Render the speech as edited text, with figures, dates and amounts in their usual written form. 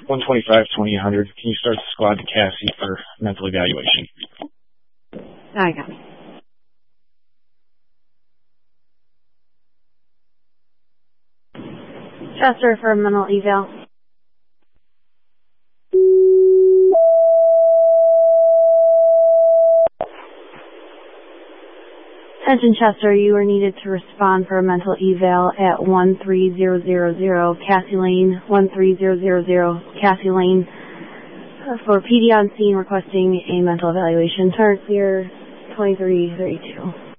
125-2800. Can you start the squad to Cassie for mental evaluation? I got it. Chester for mental eval. Attention Chester, you are needed to respond for a mental eval at 13000 Cassie Lane, 13000 Cassie Lane. For PD on scene requesting a mental evaluation. Turn clear 2332.